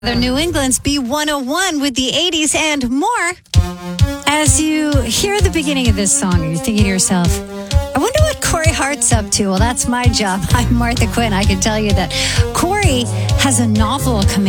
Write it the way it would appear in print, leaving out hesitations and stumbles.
The New England's B101 with the 80s and more. As you hear the beginning of this song, you're thinking to yourself, I wonder what Corey Hart's up to. Well, that's my job. I'm Martha Quinn. I can tell you that Corey has a novel coming